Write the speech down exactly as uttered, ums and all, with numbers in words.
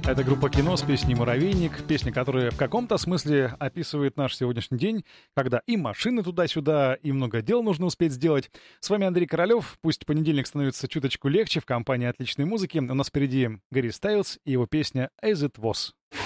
Это группа «Кино» с песней «Муравейник». Песня, которая в каком-то смысле описывает наш сегодняшний день, когда и машины туда-сюда, и много дел нужно успеть сделать. С вами Андрей Королёв. Пусть понедельник становится чуточку легче в компании отличной музыки. У нас впереди Гарри Стайлз и его песня «As It Was».